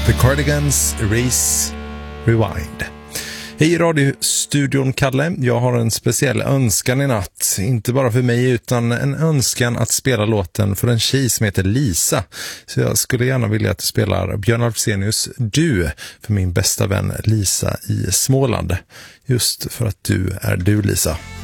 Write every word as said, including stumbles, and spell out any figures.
The Cardigans, Erase, Rewind. Hej radiostudion Kalle, jag har en speciell önskan i natt. Inte bara för mig utan en önskan att spela låten för en tjej som heter Lisa. Så jag skulle gärna vilja att du spelar Björn Alfsenius Du för min bästa vän Lisa i Småland. Just för att du är du, Lisa.